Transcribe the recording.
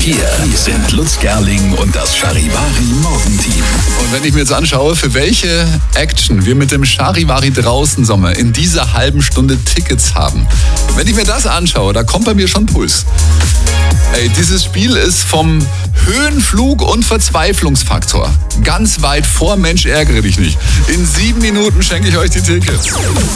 Hier sind Lutz Gerling und das Charivari Morgenteam. Und wenn ich mir jetzt anschaue, für welche Action wir mit dem Charivari draußen Sommer in dieser halben Stunde Tickets haben. Wenn ich mir das anschaue, da kommt bei mir schon Puls. Ey, dieses Spiel ist vom Höhenflug und Verzweiflungsfaktor ganz weit vor Mensch ärgere dich nicht. In 7 Minuten schenke ich euch die Tickets.